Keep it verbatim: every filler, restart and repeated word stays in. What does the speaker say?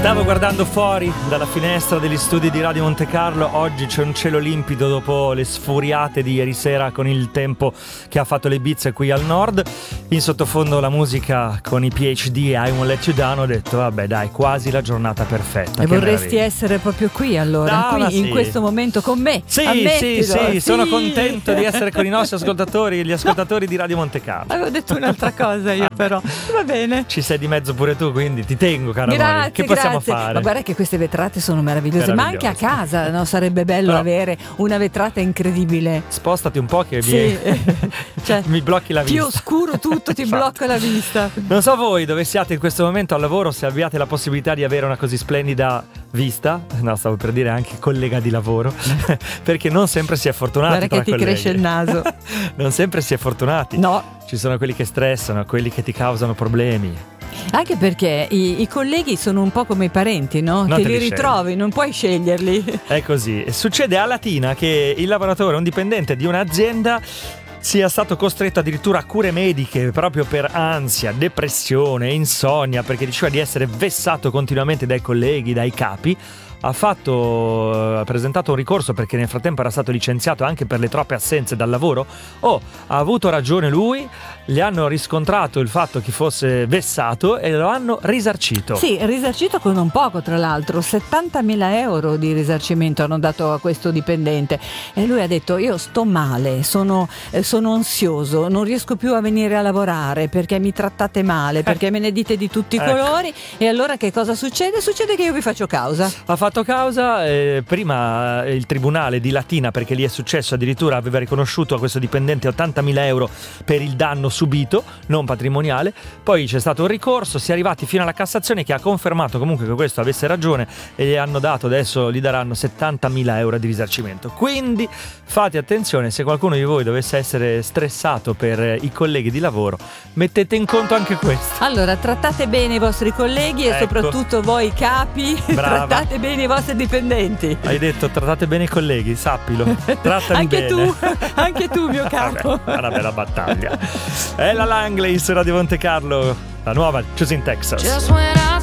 Stavo guardando fuori dalla finestra degli studi di Radio Monte Carlo. Oggi c'è un cielo limpido dopo le sfuriate di ieri sera con il tempo che ha fatto le bizze qui al nord. In sottofondo la musica con i P H D e I Won't Let You Down. Ho detto vabbè dai, quasi la giornata perfetta. E che vorresti meraviglia. essere proprio qui allora, No, qui sì. in questo momento con me. Sì, Ammettilo. sì, sì, sì, sono contento di essere con i nostri ascoltatori, gli ascoltatori di Radio Monte Carlo. Avevo detto un'altra cosa io però, va bene. Ci sei di mezzo pure tu, quindi ti tengo, cara Grazie, amore. Che possiamo grazie. fare? Ma guarda che queste vetrate sono meravigliose, ma anche a Meravigliose. casa, no? Sarebbe bello Però- avere una vetrata incredibile. Spostati un po' che Sì, mi, cioè, mi blocchi la più vista. oscuro tutto, ti Esatto. blocca la vista. Non so voi dove siate in questo momento al lavoro, se abbiate la possibilità di avere una così splendida vista, no, stavo per dire anche collega di lavoro, perché non sempre si è fortunati. Guarda tra che ti colleghi. cresce il naso. Non sempre si è fortunati. No. Ci sono quelli che stressano, quelli che ti causano problemi. Anche perché i, i colleghi sono un po' come i parenti, no? Non Te te li li scegli. ritrovi, non puoi sceglierli. È così. Succede a Latina che il lavoratore, un dipendente di un'azienda, sia stato costretto addirittura a cure mediche proprio per ansia, depressione, insonnia, perché diceva di essere vessato continuamente dai colleghi, dai capi. Ha fatto, ha presentato un ricorso perché nel frattempo era stato licenziato anche per le troppe assenze dal lavoro. Oh, ha avuto ragione lui, gli hanno riscontrato il fatto che fosse vessato e lo hanno risarcito. Sì, risarcito con non poco, tra l'altro, settantamila euro di risarcimento hanno dato a questo dipendente e lui ha detto io sto male, sono, eh, sono ansioso, non riesco più a venire a lavorare perché mi trattate male, perché me ne dite di tutti i Ecco. colori e allora che cosa succede? Succede che io vi faccio causa. Ha fatto causa, eh, prima eh, il tribunale di Latina, perché lì è successo, addirittura aveva riconosciuto a questo dipendente ottantamila euro per il danno subito, non patrimoniale. Poi c'è stato un ricorso, si è arrivati fino alla Cassazione che ha confermato comunque che questo avesse ragione e gli hanno dato, adesso gli daranno settantamila euro di risarcimento. Quindi fate attenzione, se qualcuno di voi dovesse essere stressato per eh, i colleghi di lavoro, mettete in conto anche questo. Allora, trattate bene i vostri colleghi e Ecco. soprattutto voi capi, Brava. trattate bene i vostri dipendenti. Hai detto trattate bene i colleghi, sappilo. Trattali Anche bene. tu, anche tu mio capo. Vabbè, una bella battaglia. È la Langley su Radio Monte Carlo, la nuova Choosing Texas. Just when I